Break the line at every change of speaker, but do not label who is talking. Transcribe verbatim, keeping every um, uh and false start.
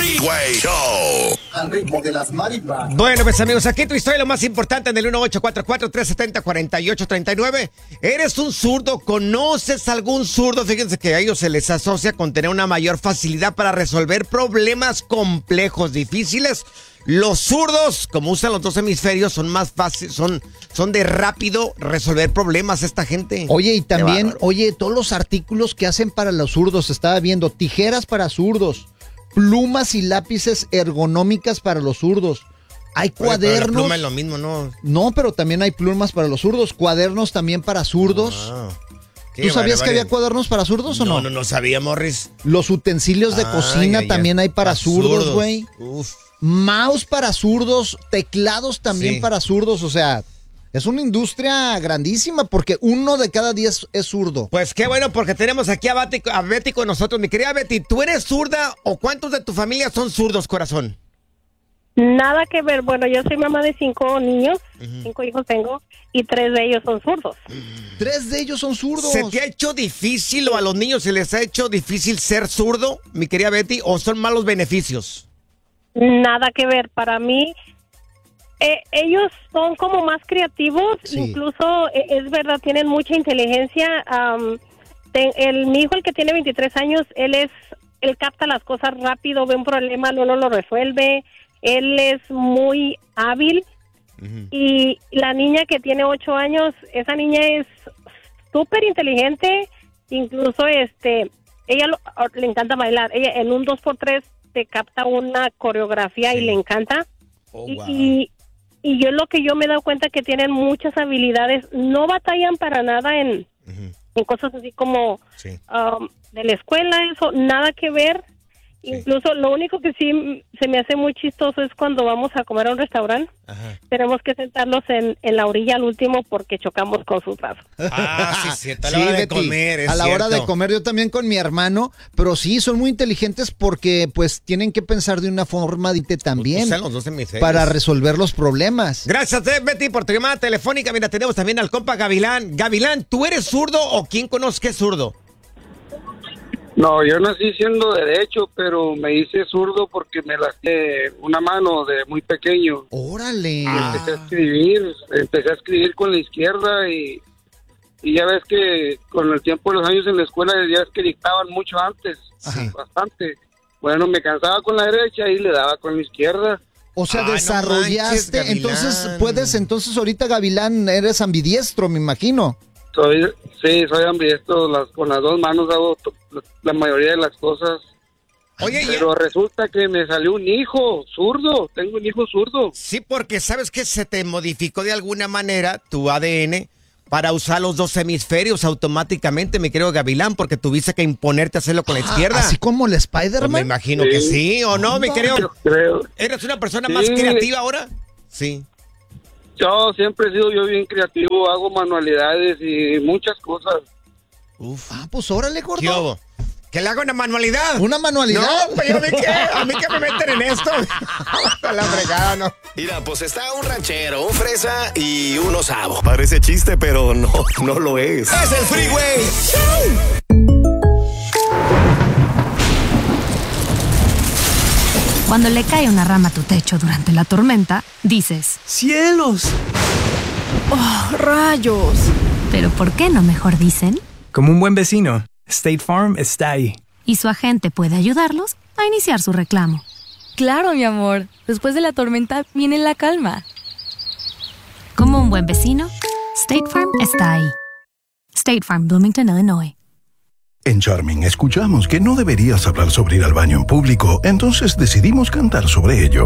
Freeway Show.
Al ritmo de las marimbas.
Bueno, pues amigos, aquí tu historia, lo más importante en el uno ocho cuatro cuatro, tres siete cero, cuatro ocho tres nueve. ¿Eres un zurdo? ¿Conoces algún zurdo? Fíjense que a ellos se les asocia con tener una mayor facilidad para resolver problemas complejos, difíciles. Los zurdos, como usan los dos hemisferios, son más fáciles, son, son de rápido resolver problemas esta gente.
Oye, y también, oye, todos los artículos que hacen para los zurdos, estaba viendo, tijeras para zurdos, plumas y lápices ergonómicas para los zurdos. Hay
Oye,
cuadernos.
pero la pluma es lo mismo, ¿no?
No, pero también hay plumas para los zurdos, cuadernos también para zurdos.
Ah,
¿Tú sabías que había cuadernos para zurdos o no?
No, no, no sabía, Morris.
Los utensilios de
Ay,
cocina
ay,
también
ay.
hay para
Para
zurdos, güey.
Uf.
Mouse para zurdos, teclados también
Sí.
para zurdos, o sea, es una industria grandísima porque uno de cada diez es zurdo.
Pues qué bueno, porque tenemos aquí a Betty, a Betty con nosotros. Mi querida Betty, ¿tú eres zurda o cuántos de tu familia son zurdos, corazón?
Nada que ver. Bueno, yo soy mamá de cinco niños, uh-huh. cinco hijos tengo, y tres de ellos son zurdos.
Tres de ellos son zurdos.
¿Se te ha hecho difícil o a los niños se les ha hecho difícil ser zurdo, mi querida Betty, o son malos beneficios?
Nada que ver. Para mí, eh, ellos son como más creativos,
Sí.
incluso, eh, es verdad, tienen mucha inteligencia. Um, te, el, mi hijo, el que tiene veintitrés años, él es, él capta las cosas rápido, ve un problema, luego lo resuelve. Él es muy hábil. Uh-huh. Y la niña que tiene ocho años, esa niña es súper inteligente. Incluso, este, ella lo, le encanta bailar. Ella en un dos por tres te capta una coreografía sí. y le encanta. Oh, y, wow. y, y yo lo que yo me he dado cuenta que tienen muchas habilidades. No batallan para nada en, uh-huh. en cosas así como sí. um, de la escuela, eso, nada que ver. Sí. Incluso lo único que sí se me hace muy chistoso es cuando vamos a comer a un restaurante. Ajá. Tenemos que sentarnos en, en la orilla al último porque chocamos con sus brazos.
Ah, sí, sí, a la hora de
Betty,
comer, es
a la
cierto.
hora de comer, yo también con mi hermano, pero sí, son muy inteligentes porque pues tienen que pensar de una forma diferente también
pues, los dos hemisferios.
Para resolver los problemas.
Gracias, eh, Betty, por tu llamada telefónica. Mira, tenemos también al compa Gavilán. Gavilán, ¿tú eres zurdo o quién conoce que es zurdo?
No, yo nací siendo derecho, pero me hice zurdo porque me lastimé una mano de muy pequeño.
¡Órale!
Ah. Empecé a escribir, empecé a escribir con la izquierda y, y ya ves que con el tiempo de los años en la escuela ya es que dictaban mucho antes, sí. bastante. Bueno, me cansaba con la derecha y le daba con la izquierda.
O sea,
Ay,
desarrollaste,
no manches,
entonces puedes, entonces ahorita Gavilán eres ambidiestro, me imagino.
Soy, sí, soy ambidiestro, las, con las dos manos hago la, la mayoría de las cosas.
Oye,
pero
ya...
resulta que me salió un hijo zurdo, tengo un hijo zurdo.
Sí, porque sabes que se te modificó de alguna manera tu A D N para usar los dos hemisferios automáticamente, mi querido Gavilán, porque tuviste que imponerte a hacerlo con la izquierda.
Así como el Spider-Man.
Pues me imagino sí. que sí, ¿o no, mi querido?
Yo creo.
¿Eres una persona sí. más creativa ahora? Sí.
Yo siempre he sido yo bien creativo, hago manualidades y muchas cosas.
Uf. Ah, pues órale, gordo.
¿Qué hubo? ¿Que le haga una manualidad?
¿Una manualidad?
No, pues yo me qué, a mí que me meten en esto. A la fregada, ¿no?
Mira, pues está un ranchero, un fresa y un osavo. Parece chiste, pero no, no lo es. ¡Es el Freeway Show!
Cuando le cae una rama a tu techo durante la tormenta, dices...
¡Cielos!
¡Oh, rayos! Pero ¿por qué no mejor dicen?
Como un buen vecino, State Farm está ahí.
Y su agente puede ayudarlos a iniciar su reclamo.
Claro, mi amor. Después de la tormenta viene la calma.
Como un buen vecino, State Farm está ahí. State Farm, Bloomington, Illinois.
En Charming escuchamos que no deberías hablar sobre ir al baño en público, entonces decidimos cantar sobre ello.